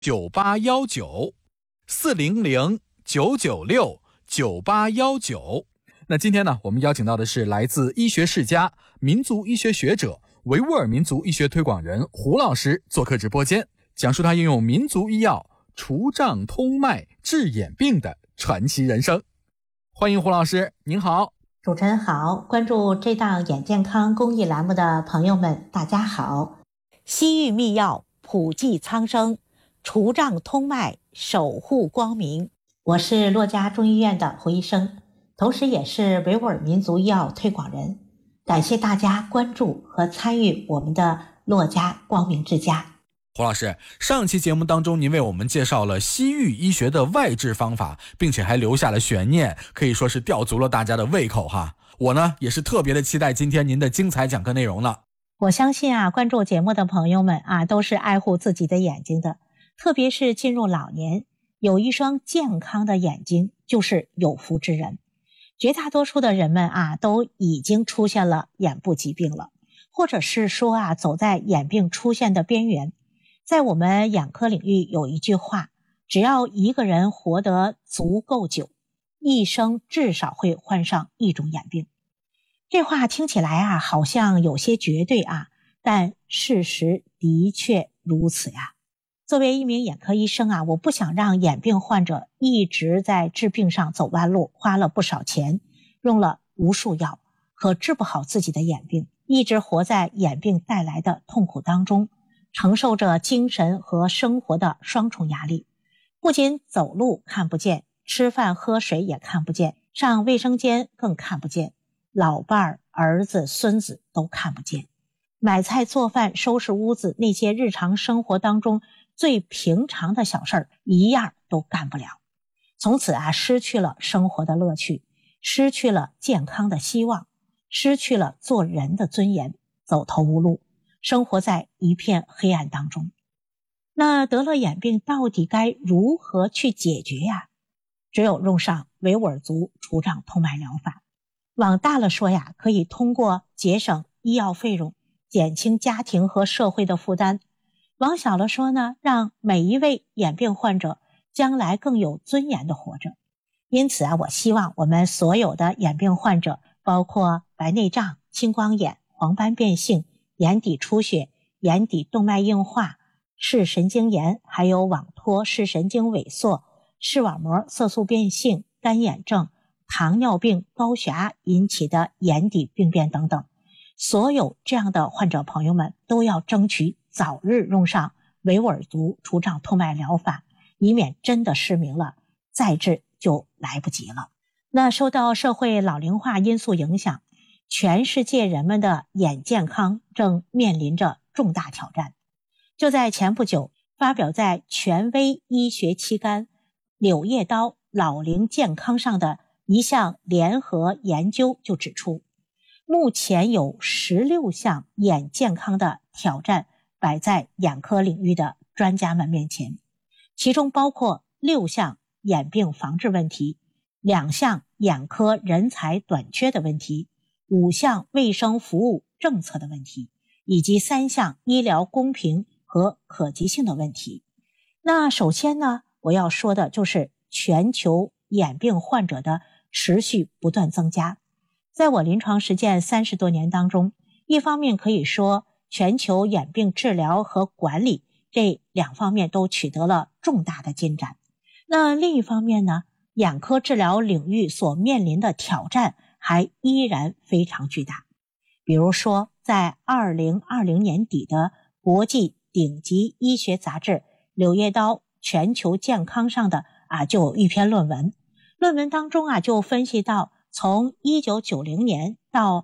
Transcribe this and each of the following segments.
9819，400-996-9819。那今天呢，我们邀请到的是来自医学世家、民族医学学者、维吾尔民族医学推广人胡老师做客直播间，讲述他应用民族医药除胀通脉治眼病的传奇人生。欢迎胡老师，您好。 主持人好，关注这档眼健康公益栏目的朋友们大家好。西域秘药普济苍生，除胀通脉守护光明。我是骆家中医院的胡医生，同时也是维吾尔民族医药推广人。感谢大家关注和参与我们的骆家光明之家。 胡老师，上期节目当中您为我们介绍了西域医学的外治方法，并且还留下了悬念，可以说是吊足了大家的胃口哈。我呢也是特别的期待今天您的精彩讲课内容了。 我相信关注节目的朋友们都是爱护自己的眼睛的，特别是进入老年，有一双健康的眼睛就是有福之人。绝大多数的人们都已经出现了眼部疾病了，或者是说走在眼病出现的边缘。在我们眼科领域有一句话，只要一个人活得足够久，一生至少会患上一种眼病。这话听起来好像有些绝对但事实的确如此呀。作为一名眼科医生我不想让眼病患者一直在治病上走弯路，花了不少钱，用了无数药，可治不好自己的眼病，一直活在眼病带来的痛苦当中，承受着精神和生活的双重压力。不仅走路看不见，吃饭喝水也看不见，上卫生间更看不见，老伴儿、儿子、孙子都看不见，买菜做饭收拾屋子，那些日常生活当中最平常的小事儿一样都干不了。从此失去了生活的乐趣，失去了健康的希望，失去了做人的尊严，走投无路，生活在一片黑暗当中。那得了眼病到底该如何去解决呀？只有用上维吾尔族除胀通脉疗法。往大了说可以通过节省医药费用，减轻家庭和社会的负担。往小了说呢，让每一位眼病患者将来更有尊严的活着。因此我希望我们所有的眼病患者，包括白内障、青光眼、黄斑变性、眼底出血、眼底动脉硬化、视神经炎，还有网脱视神经萎缩、视网膜色素变性、干眼症、糖尿病、高血压引起的眼底病变等等，所有这样的患者朋友们都要争取早日用上维吾尔族除胀通脉疗法，以免真的失明了，再治就来不及了。那受到社会老龄化因素影响，全世界人们的眼健康正面临着重大挑战。就在前不久，发表在权威医学期刊《柳叶刀老龄健康》上的一项联合研究就指出，目前有16项眼健康的挑战摆在眼科领域的专家们面前，其中包括6项眼病防治问题、2项眼科人才短缺的问题、5项卫生服务政策的问题，以及3项医疗公平和可及性的问题。那首先呢，我要说的就是全球眼病患者的持续不断增加。在我临床实践30多年当中，一方面可以说全球眼病治疗和管理这2方面都取得了重大的进展。那另一方面呢，眼科治疗领域所面临的挑战还依然非常巨大。比如说，在2020年底的国际顶级医学杂志《柳叶刀全球健康》上的就有一篇论文，论文当中就分析到，从1990年到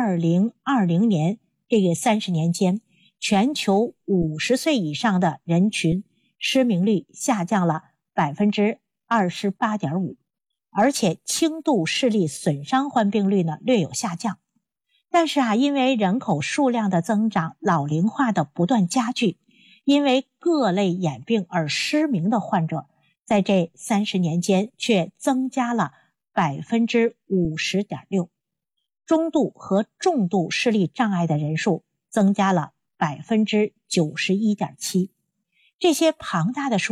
2020年这个30年间，全球50岁以上的人群失明率下降了 28.5%， 而且轻度视力损伤患病率呢略有下降。但是因为人口数量的增长，老龄化的不断加剧，因为各类眼病而失明的患者在这30年间却增加了 50.6%， 中度和重度视力障碍的人数增加了 91.7%。 这些庞大的